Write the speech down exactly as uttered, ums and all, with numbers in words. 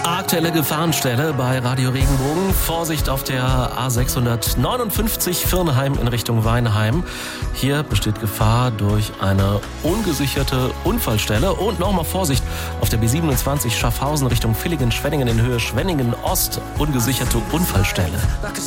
Aktuelle Gefahrenstelle bei Radio Regenbogen. Vorsicht auf der A sechshundertneunundfünfzig Virnheim in Richtung Weinheim. Hier besteht Gefahr durch eine ungesicherte Unfallstelle. Und nochmal Vorsicht auf der B siebenundzwanzig Schaffhausen Richtung Villingen-Schwenningen in Höhe Schwenningen Ost. Ungesicherte Unfallstelle.